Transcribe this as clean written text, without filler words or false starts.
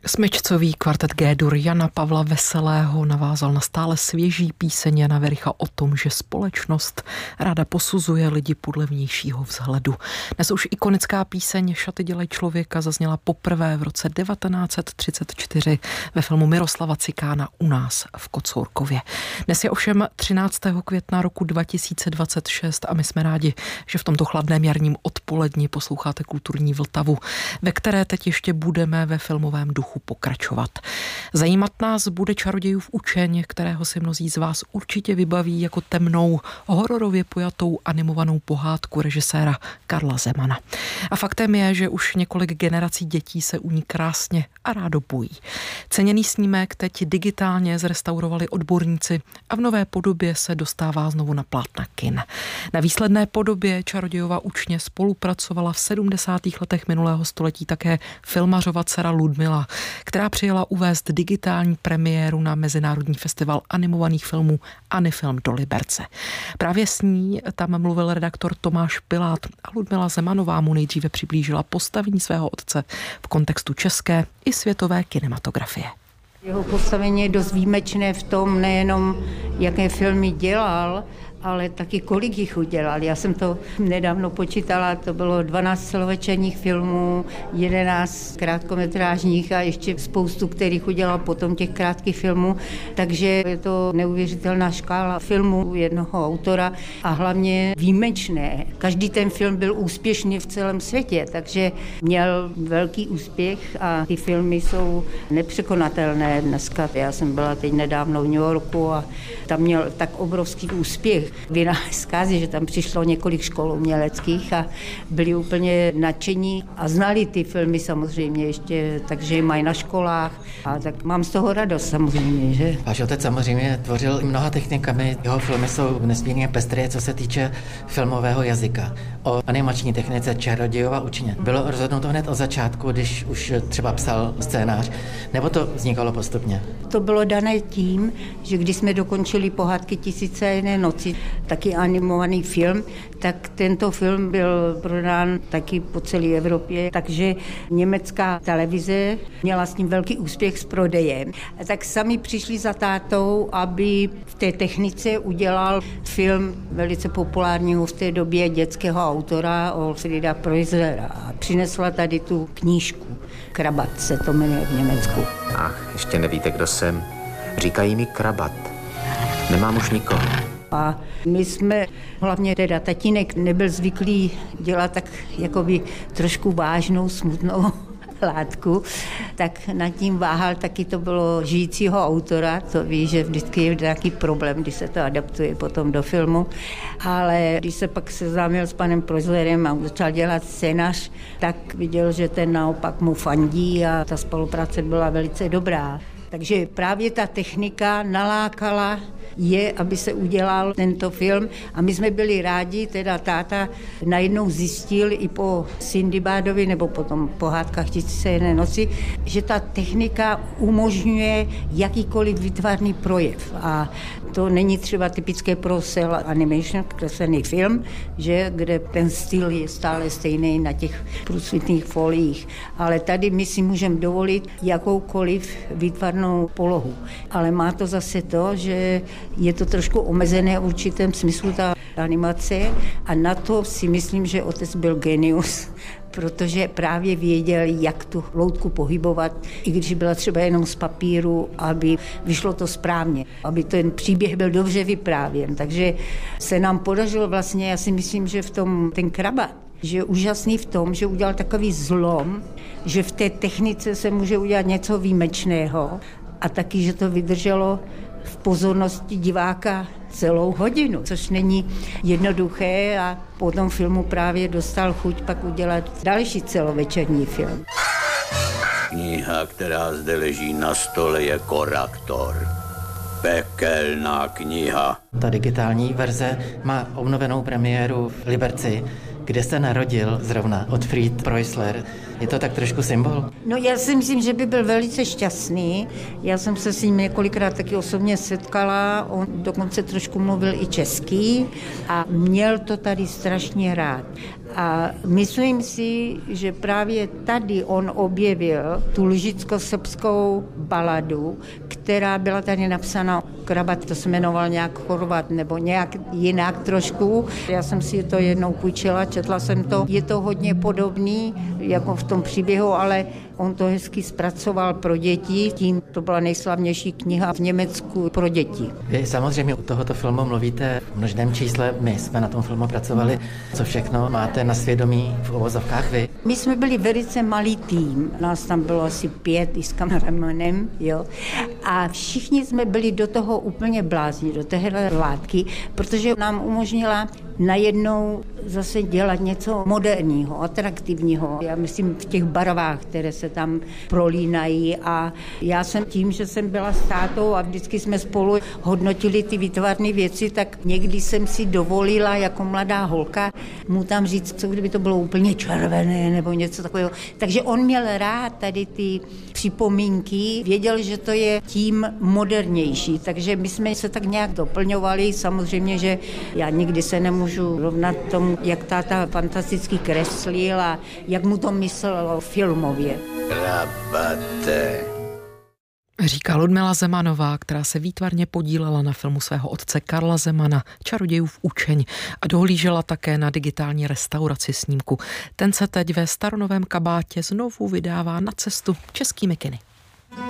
Smečcový kvartet G-dur Jana Pavla Veselého navázal na stále svěží píseň Jana Vericha o tom, že společnost ráda posuzuje lidi podle vnějšího vzhledu. Dnes už ikonická píseň Šaty dělají člověka zazněla poprvé v roce 1934 ve filmu Miroslava Cikána U nás v Kocourkově. Dnes je ovšem 13. května roku 2026 a my jsme rádi, že v tomto chladném jarním odpoledni posloucháte Kulturní Vltavu, ve které teď ještě budeme ve filmovém duchu pokračovat. Zajímat nás bude Čarodějův učeň, kterého si mnozí z vás určitě vybaví jako temnou, hororově pojatou animovanou pohádku režiséra Karla Zemana. A faktem je, že už několik generací dětí se u ní krásně a rádo bojí. Ceněný snímek teď digitálně zrestaurovali odborníci a v nové podobě se dostává znovu na plátna kin. Na výsledné podobě Čarodějova učně spolupracovala v 70. letech minulého století také filmařova dcera Ludmila, která přijela uvést digitální premiéru na Mezinárodní festival animovaných filmů Anifilm do Liberce. Právě s ní tam mluvil redaktor Tomáš Pilát a Ludmila Zemanová mu nejdříve přiblížila postavení svého otce v kontextu české i světové kinematografie. Jeho postavení je dost výjimečné v tom, nejenom jaké filmy dělal, ale taky kolik jich udělal. Já jsem to nedávno počítala, to bylo 12 celovečerních filmů, 11 krátkometrážních a ještě spoustu, kterých udělal potom těch krátkých filmů. Takže je to neuvěřitelná škála filmů jednoho autora a hlavně výjimečné. Každý ten film byl úspěšný v celém světě, takže měl velký úspěch a ty filmy jsou nepřekonatelné dneska. Já jsem byla teď nedávno v New Yorku a tam měl tak obrovský úspěch vynález zkázy, že tam přišlo několik škol uměleckých a byli úplně nadšení a znali ty filmy samozřejmě ještě, takže je mají na školách a tak mám z toho radost samozřejmě, že? Váš otec samozřejmě tvořil mnoha technikami, jeho filmy jsou nesmírně pestré, co se týče filmového jazyka. O animační technice Čarodějova učně bylo rozhodnuto hned od začátku, když už třeba psal scénář, nebo to vznikalo postupně? To bylo dané tím, že když jsme dokončili Pohádky Tisíce a jedné noci, taky animovaný film, tak tento film byl prodán taky po celé Evropě, takže německá televize měla s ním velký úspěch s prodejem. A tak sami přišli za tátou, aby v té technice udělal film velice populárního v té době dětského autora Alfreda Preußlera a přinesla tady tu knížku. Krabat se to jmenuje v Německu. Ach, ještě nevíte, kdo jsem. Říkají mi Krabat. Nemám už nikoho. A my jsme, hlavně teda tatínek nebyl zvyklý dělat tak jakoby trošku vážnou, smutnou látku, tak nad tím váhal, taky to bylo žijícího autora, to ví, že vždycky je nějaký problém, když se to adaptuje potom do filmu, ale když se pak seznámil s panem Preußlerem a začal dělat scénář, tak viděl, že ten naopak mu fandí a ta spolupráce byla velice dobrá. Takže právě ta technika nalákala je, aby se udělal tento film a my jsme byli rádi, teda táta najednou zjistil i po Sindbádovi nebo potom Pohádkách Tisíce jedné noci, že ta technika umožňuje jakýkoliv výtvarný projev a to není třeba typické pro cel animation, kreslený film, že, kde ten styl je stále stejný na těch průsvitných foliích, ale tady my si můžeme dovolit jakoukoliv výtvarnou polohu, ale má to zase to, že je to trošku omezené v určitém smyslu ta animace a na to si myslím, že otec byl genius, protože právě věděl, jak tu loutku pohybovat, i když byla třeba jenom z papíru, aby vyšlo to správně, aby ten příběh byl dobře vyprávěn. Takže se nám podařilo vlastně, já si myslím, že v tom ten Krabat, že je úžasný v tom, že udělal takový zlom, že v té technice se může udělat něco výjimečného a taky, že to vydrželo v pozornosti diváka celou hodinu, což není jednoduché a po tom filmu právě dostal chuť pak udělat další celovečerní film. Kniha, která zde leží na stole, je Koraktor. Pekelná kniha. Ta digitální verze má obnovenou premiéru v Liberci, kde se narodil zrovna Otfried Preußler. Je to tak trošku symbol? No já si myslím, že by byl velice šťastný. Já jsem se s ním několikrát taky osobně setkala, on dokonce trošku mluvil i česky a měl to tady strašně rád. A myslím si, že právě tady on objevil tu lužicko-srbskou baladu, která byla tady napsána. Krabat to se jmenoval nějak Chorvat nebo nějak jinak trošku. Já jsem si to jednou půjčila, četla jsem to. Je to hodně podobný jako v tom příběhu, ale on to hezky zpracoval pro děti. Tím to byla nejslavnější kniha v Německu pro děti. Vy samozřejmě u tohoto filmu mluvíte v množném čísle. My jsme na tom filmu pracovali. Co všechno máte na svědomí v uvozovkách vy? My jsme byli velice malý tým. Nás tam bylo asi 5 i s kameramanem, jo. A všichni jsme byli do toho úplně blázni, do téhle látky, protože nám umožnila najednou zase dělat něco moderního, atraktivního. Já myslím v těch barvách, které se tam prolínají a já jsem tím, že jsem byla s tátou a vždycky jsme spolu hodnotili ty výtvarné věci, tak někdy jsem si dovolila jako mladá holka mu tam říct, co kdyby to bylo úplně červené nebo něco takového. Takže on měl rád tady ty připomínky, věděl, že to je tím modernější, takže my jsme se tak nějak doplňovali. Samozřejmě, že já nikdy se nemůžu rovnat tomu, jak táta fantasticky kreslil a jak mu to myslelo filmově. Krabate. Říká Ludmila Zemanová, která se výtvarně podílela na filmu svého otce Karla Zemana Čarodějův učeň a dohlížela také na digitální restauraci snímku. Ten se teď ve staronovém kabátě znovu vydává na cestu českými kiny.